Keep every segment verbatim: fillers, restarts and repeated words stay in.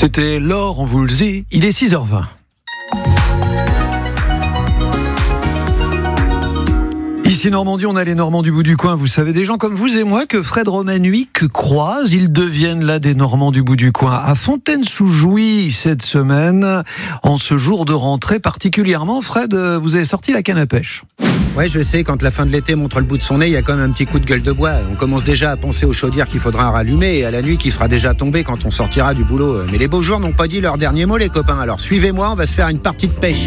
C'était Laure, on vous le dit, il est six heures vingt. Ici Normandie, on a les Normands du bout du coin. Vous savez, des gens comme vous et moi que Fred Romanuik croise. Ils deviennent là des Normands du bout du coin. À Fontaine-sous-Jouy cette semaine, en ce jour de rentrée particulièrement. Fred, vous avez sorti la canne à pêche. Ouais, je sais, quand la fin de l'été montre le bout de son nez, il y a quand même un petit coup de gueule de bois. On commence déjà à penser aux chaudières qu'il faudra rallumer et à la nuit qui sera déjà tombée quand on sortira du boulot. Mais les beaux jours n'ont pas dit leur dernier mot, les copains. Alors suivez-moi, on va se faire une partie de pêche.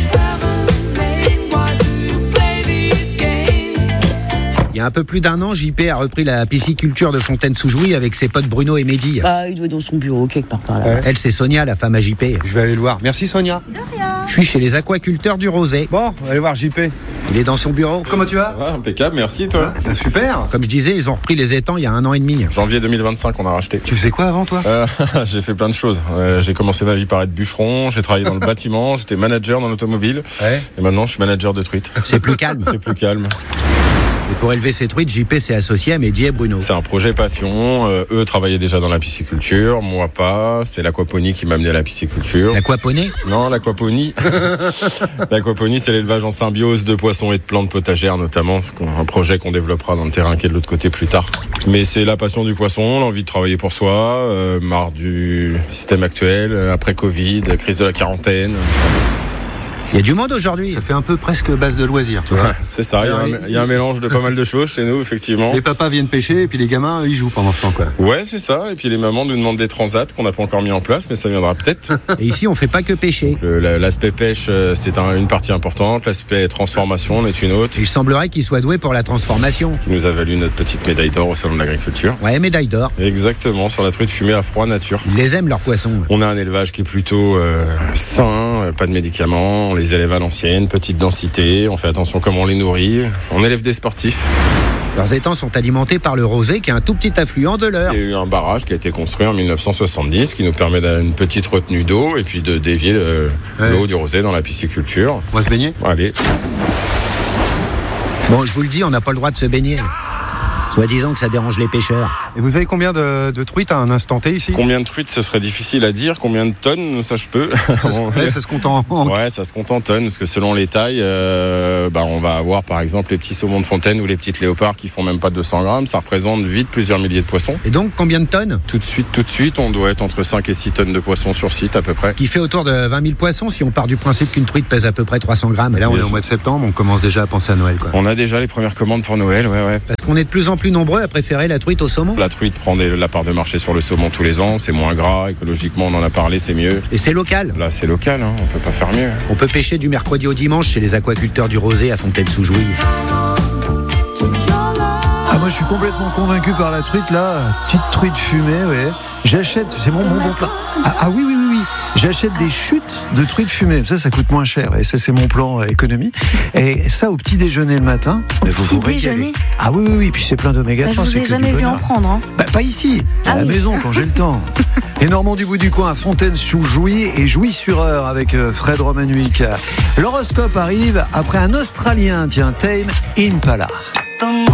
Il y a un peu plus d'un an, J P a repris la pisciculture de Fontaine-sous-Jouy avec ses potes Bruno et Mehdi. Bah, il doit être dans son bureau, quelque part par là. Ouais. Elle, c'est Sonia, la femme à J P. Je vais aller le voir. Merci Sonia. De rien. Je suis chez les aquaculteurs du Rosé. Bon, on va aller voir J P. Il est dans son bureau. Comment tu vas? Ouais, impeccable, merci toi. Bah, super. Comme je disais, ils ont repris les étangs il y a un an et demi. Janvier deux mille vingt-cinq, on a racheté. Tu faisais quoi avant toi? euh, J'ai fait plein de choses. Euh, j'ai commencé ma vie par être bûcheron, j'ai travaillé dans le bâtiment, j'étais manager dans l'automobile. Ouais. Et maintenant, je suis manager de truites. C'est plus calme. C'est plus calme. Et pour élever ces truites, J P s'est associé à Mehdi et Bruno. C'est un projet passion. Euh, eux travaillaient déjà dans la pisciculture, moi pas. C'est l'aquaponie qui m'a amené à la pisciculture. L'aquaponie? Non, l'aquaponie. L'aquaponie, c'est l'élevage en symbiose de poissons et de plantes potagères notamment. C'est un projet qu'on développera dans le terrain qui est de l'autre côté plus tard. Mais c'est la passion du poisson, l'envie de travailler pour soi, euh, marre du système actuel, euh, après Covid, crise de la quarantaine. Il y a du monde aujourd'hui. Ça fait un peu presque base de loisirs, tu vois. Ouais, c'est ça, il y, a un, il y a un mélange de pas mal de choses chez nous, effectivement. Les papas viennent pêcher et puis les gamins, eux, ils jouent pendant ce temps, quoi. Ouais, c'est ça. Et puis les mamans nous demandent des transats qu'on n'a pas encore mis en place, mais ça viendra peut-être. Et ici, on fait pas que pêcher. Le, l'aspect pêche, c'est un, une partie importante. L'aspect transformation en est une autre. Il semblerait qu'il soit doué pour la transformation. Ce qui nous a valu notre petite médaille d'or au Salon de l'Agriculture. Ouais, médaille d'or. Exactement, sur la truite fumée à froid nature. Ils les aiment, leurs poissons. On a un élevage qui est plutôt euh, sain, pas de médicaments. On les élève à l'ancienne, petite densité. On fait attention comment on les nourrit. On élève des sportifs. Leurs étangs sont alimentés par le Rosé, qui est un tout petit affluent de l'Eure. Il y a eu un barrage qui a été construit en dix-neuf cent soixante-dix, qui nous permet d'avoir une petite retenue d'eau et puis de dévier le, ouais. l'eau du Rosé dans la pisciculture. On va se baigner ? Allez. Bon, je vous le dis, on n'a pas le droit de se baigner. Soi-disant que ça dérange les pêcheurs. Et vous avez combien de, de truites à un instant T ici? Combien de truites, ce serait difficile à dire. Combien de tonnes, ça je peux. Ça se, ouais, ça se compte en... Ouais, ça se compte en tonnes, parce que selon les tailles, euh, bah, on va avoir par exemple les petits saumons de fontaine ou les petites léopards qui font même pas deux cents grammes. Ça représente vite plusieurs milliers de poissons. Et donc, combien de tonnes? Tout de suite, tout de suite, on doit être entre cinq et six tonnes de poissons sur site à peu près. Ce qui fait autour de vingt mille poissons si on part du principe qu'une truite pèse à peu près trois cents grammes. Et là, on est au mois de septembre, on commence déjà à penser à Noël, quoi. On a déjà les premières commandes pour Noël, ouais, ouais. Parce qu'on est de plus en plus nombreux à préférer la truite au saumon. La truite prend des, la part de marché sur le saumon tous les ans, c'est moins gras, écologiquement on en a parlé, c'est mieux. Et c'est local. Là c'est local, hein, on peut pas faire mieux. On peut pêcher du mercredi au dimanche chez les aquaculteurs du Rosé à Fontaine-sous-Jouy. Ah, moi je suis complètement convaincu par la truite là, petite truite fumée, ouais. J'achète, c'est mon bon plan. Ah, ah oui, oui, oui, oui. J'achète des chutes de truite fumée. Ça, ça coûte moins cher. Et ça, c'est mon plan euh, économie. Et ça, au petit déjeuner le matin. Au petit déjeuner? Ah oui, oui, oui. Puis c'est plein d'oméga trois. Bah, je vous ai jamais vu en prendre. Hein. Bah, pas ici. À ah, la oui. maison, quand j'ai le temps. Les Normands du bout du coin à Fontaine-sous-Jouy et Jouy-sur-Eure avec euh, Fred Romanuik. L'horoscope arrive après un Australien, tiens, Tame Impala.